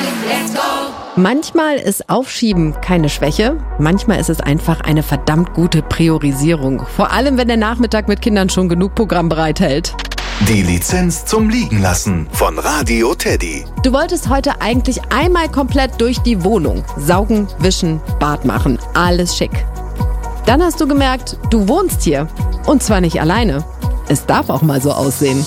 Manchmal ist Aufschieben keine Schwäche, manchmal ist es einfach eine verdammt gute Priorisierung. Vor allem, wenn der Nachmittag mit Kindern schon genug Programm bereithält. Die Lizenz zum Liegenlassen von Radio Teddy. Du wolltest heute eigentlich einmal komplett durch die Wohnung. Saugen, wischen, Bad machen. Alles schick. Dann hast du gemerkt, du wohnst hier. Und zwar nicht alleine. Es darf auch mal so aussehen.